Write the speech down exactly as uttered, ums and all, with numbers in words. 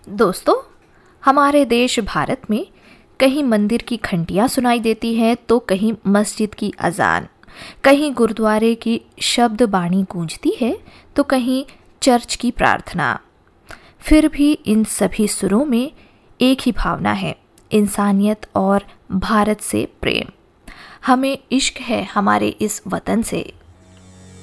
दोस्तों, हमारे देश भारत में कहीं मंदिर की घंटियां सुनाई देती हैं तो कहीं मस्जिद की अजान, कहीं गुरुद्वारे की शब्द बाणी गूंजती है तो कहीं चर्च की प्रार्थना। फिर भी इन सभी सुरों में एक ही भावना है, इंसानियत और भारत से प्रेम। हमें इश्क है हमारे इस वतन से।